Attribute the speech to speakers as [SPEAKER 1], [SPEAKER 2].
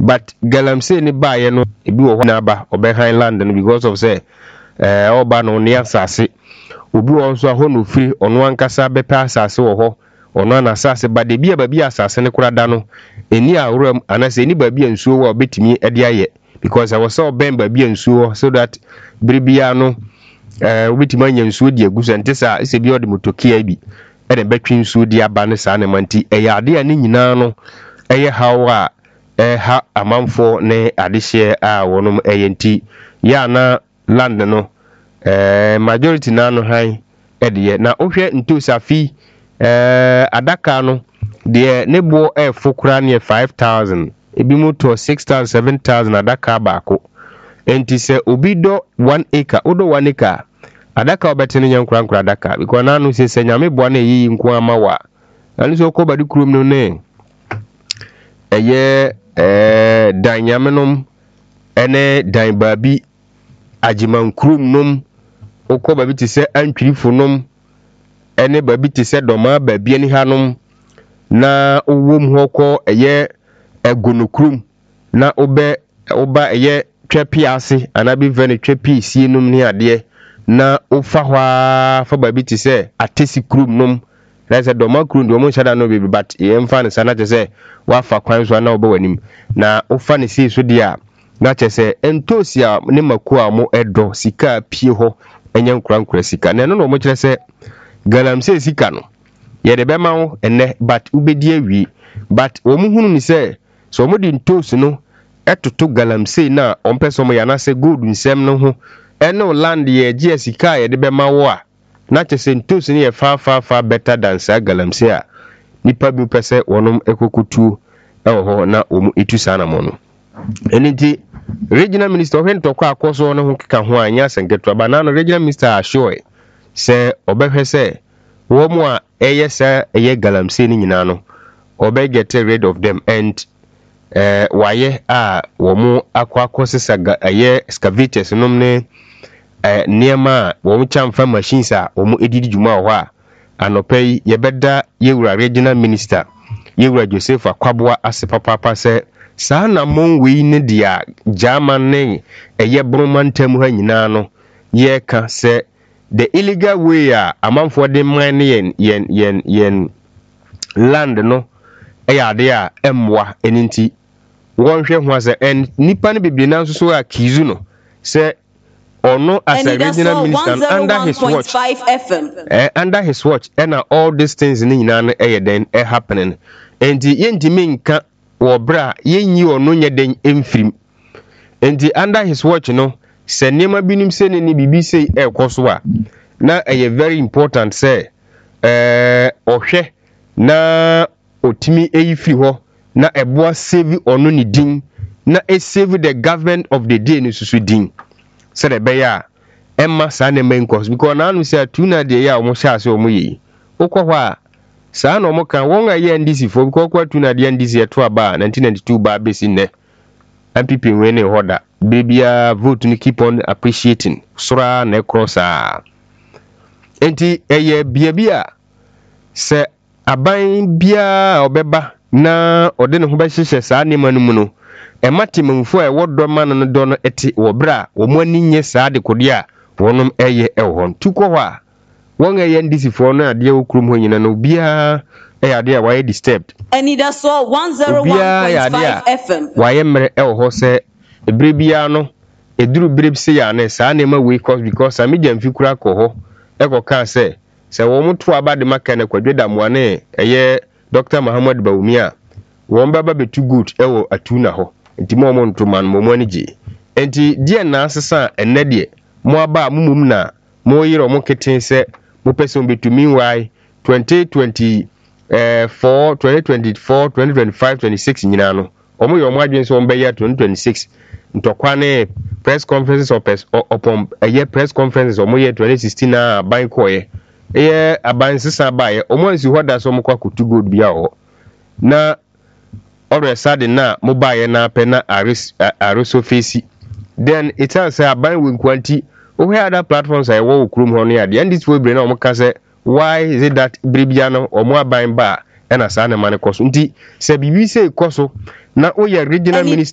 [SPEAKER 1] but galamsey ni ba ye no ebi wo na ba obehan land no because of say oba no ne asase obi won so aho no firi ono ankasa bepa asase wo ho ono na asase ba de bia ba bia asase ne kura da no eni awram anase eni ba bia nsuo wo betimi e de aye because I was so ben ba bia nsuo so that bribia no obetimi anya nsuo di agusa ntesa ise bi ode motokia bi e de betwi nsuo di aba ne sa ne manti ade a ne nyina no eye hawa ha amanfo ne adehye a wonum eyenti ya na land no majority na no han ediye na ohwe ntosafi adaka no de ne bo fokura ne 5000 ebi moto 6000 7000 adaka baako enti se obi do 1 acre odo 1 acre adaka obetene nyankura adaka because na no se nyame bo na yi nko ama wa ani so ko badi kurom no ne eye dan yamenom ene dan babi ajiman krum nom okọ babi ti se antwirifo nom ene babi ti se doma babi ani hanom na owom hokọ eye egonokrum na oba eye twepi ase anabi vene twepi sie nom ni ade na ofa hwa fa babi ti se atesi krum nom na se doma krum do mo shada no baby but yemfa ne sana te se wafa kwan so na oba wanim na ofa ne sie so dia na chese entosia ne makua mo edo sika pie ho enya nkurankura sika na no mo kire se galamsey sika no ye de be ma wo ene but ubedi awi but wo mu hunu ni se so mo di ntos no etoto galamsey na ompeso mo yana se gold nsem no ho ene land ye je sika ye de be ma wo a na chese ntos ni ye fa better than sa galamsey a nipa bi pese wonum ekokutu ho na omu etusa na mo no eniti regional minister when tokwa akoso no ho keka ho anya senketo ba na regional minister assure se obehwe se wo mu a eyesa eye galamsey ni nyina no obe get rid of them and waye a wo mu akwakosesa eye excavators nom ne niema wo mu chamfa machines a wo mu edidi juma ho a anopai yebeda yewura regional minister yewura Joseph Akwaboa asepapa se saa na monwe ne dia German ne eye bromantam ha nyina no ye ka se the illegal way a amanfo de man yen land no ade a emwa eninti wonhwe ho ase en nipa ne bibire na so a kizu no se ono as a regional minister under his watch under his watch and all these things ni nyina no den happening enti yentimi nka wobra yenyi ono nyeden emfrim enti under his watch no se niema binim se ne bibi se ekoso a na very important say ohwe na otimi eyifri ho na eboa save ono ni din na save the government of the day ni susu din se de be ya emma sa na main course because na anu say tuna de ya omo sha ase omo yi okọ ho a sa na omo kan won aye ndc fo because kwa tuna de ndc eto aba 1992 ba besi ne MPP we ne hoda bebia vote ni keep on appreciating sura na crosser enti eye bia se aban bia obeba na ode ne ho ba hyehyɛ saa ne manu mu no ematimfo a wodo ma no do no eti wo bra wo mo ani nye saa de kode a wonom eye ehon tukọ ho a won eye ndc fo no ade okrum ho nyina no bia ade a why disturbed
[SPEAKER 2] Anida so 101.5 FM
[SPEAKER 1] why mere ho se ebre bia no eduru brebe se ya na saa ne ma we because amija mfikura ko ho ekoka se wo muto abade maka na kwadweda moane eye Dr. Muhammad Bawumi a won baba betu good ewo atuna ho enti mo mo ntoman mo mo anije enti die na asesa enne de mo aba mumum na mo yiro mo keten se mo person betumi why 2024 2025 26 nyina no omo yo mo adwen so ombe ya 2026 ntokwa ne press conferences upon eye press conferences omo ye 2016 na ban koye eye aban sesa bae omo ansi hoda so mo kwa kutu gold bia ho na ore sade na mo bae na pe na ariso face then it has say aban we kwanti o we other platforms I wo okrum ho no ade and this way bre na omo ka say why is it that bribia no omo aban ba na sa na mane koso nti se bibi se koso na o ye regional minister